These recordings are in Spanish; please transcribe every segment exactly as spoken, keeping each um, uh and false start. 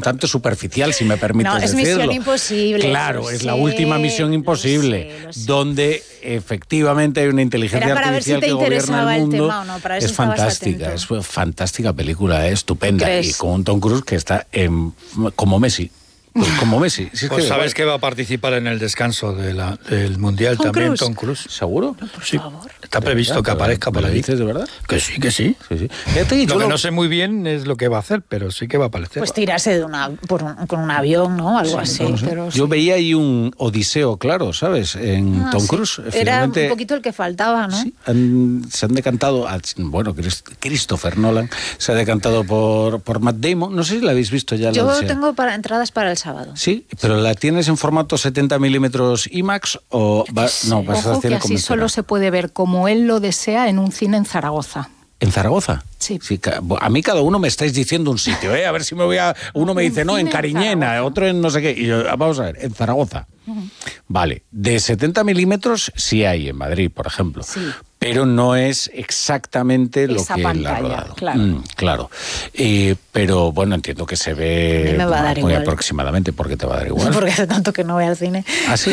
tanto superficial, si me permites no, es decirlo. Misión Imposible. Claro, es sé, la última Misión Imposible, lo sé, lo sé. donde efectivamente hay una inteligencia Era para ver si artificial te que gobierna interesaba el el mundo. tema o no, para ver si es estabas fantástica, atento. es fantástica película, es estupenda. ¿Crees? Y con un Tom Cruise que está en, como Messi. Pues como Messi. Si es Pues que, sabes que va a participar en el descanso de la, del Mundial Tom también, Cruise. Tom Cruise. ¿Seguro? No, por Sí, favor. está previsto que aparezca por ¿Me lo ahí. dices de verdad? Que sí, que sí. Sí, sí. Fíjate que yo Lo que lo- no sé muy bien es lo que va a hacer, pero sí que va a aparecer. Pues tirarse de una, por un, con un avión, ¿no? Algo Sí, así. no lo sé. Pero Yo sí. veía ahí un Odiseo, claro, ¿sabes? En Ah, Tom sí. Cruise. Era Finalmente, un poquito el que faltaba, ¿no? sí, han- se han decantado, a- bueno, Chris- Christopher Nolan se ha decantado por, por Matt Damon. No sé si la habéis visto ya. La Yo Odisea. tengo para entradas para el sábado. Sí, pero ¿la tienes en formato setenta milímetros IMAX o va, no, vas a Ojo que hacer así solo se puede ver como él lo desea en un cine en Zaragoza. ¿En Zaragoza? Sí. ca- A mí cada uno me estáis diciendo un sitio, ¿eh? A ver si me voy a... Uno me Un dice, no, cine en en Cariñena, Zaragoza. otro en no sé qué. Y yo, vamos a ver, en Zaragoza. Vale, de setenta milímetros sí hay en Madrid, por ejemplo. Sí. Pero no es exactamente lo Esa que él ha pantalla, rodado. claro. Mm, claro. Eh, pero bueno, entiendo que se A ve mí me va a dar muy igual. aproximadamente, porque te va a dar igual. Porque hace tanto que no voy al cine. ¿Ah, sí?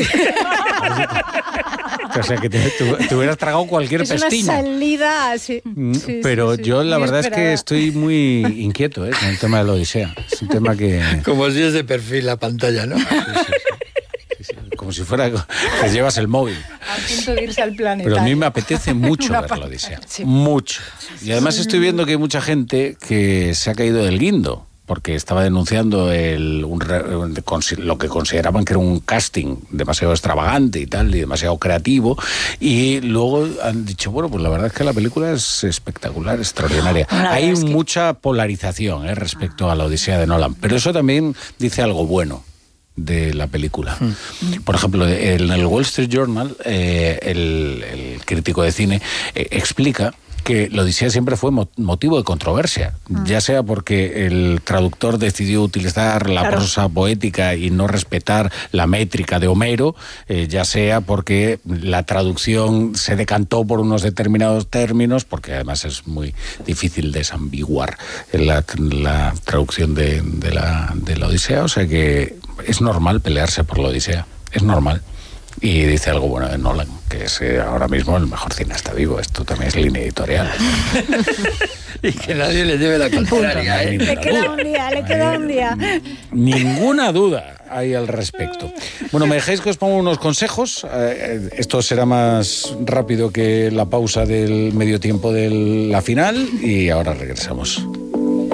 O sea, que te, te- te hubieras tragado cualquier Es una pestiña. salida así. Mm, Sí, Pero sí, sí. yo la Muy verdad es esperada. que estoy muy inquieto, ¿eh? Con el tema de la Odisea. Es un tema que... Como si es de perfil la pantalla, ¿no? Como si fuera que llevas el móvil. A punto de irse al planeta. Pero a mí me apetece mucho Una ver la pantalla. Odisea. Sí. Mucho. Y además estoy viendo que hay mucha gente que se ha caído del guindo, porque estaba denunciando el, un re- un- consi- lo que consideraban que era un casting demasiado extravagante y tal, y demasiado creativo, y luego han dicho, bueno, pues la verdad es que la película es espectacular, extraordinaria. Bueno, la Hay verdad es que- mucha polarización, ¿eh? Respecto a la Odisea de Nolan, pero eso también dice algo bueno de la película. Por ejemplo, en el Wall Street Journal, eh, el, el crítico de cine eh, explica que la Odisea siempre fue mo- motivo de controversia, ya sea porque el traductor decidió utilizar la Claro. prosa poética y no respetar la métrica de Homero, eh, ya sea porque la traducción se decantó por unos determinados términos, porque además es muy difícil desambiguar la, la traducción de, de la, de la Odisea, o sea que es normal pelearse por la Odisea, es normal. Y dice algo bueno de Nolan, que es eh, ahora mismo el mejor cineasta vivo. Esto también es línea editorial. Y que nadie le lleve la contraria, ¿eh? Le queda un día, le queda un día. Ninguna duda hay al respecto. Bueno, ¿me dejáis que os ponga unos consejos? Eh, eh, esto será más rápido que la pausa del medio tiempo de la final y ahora regresamos.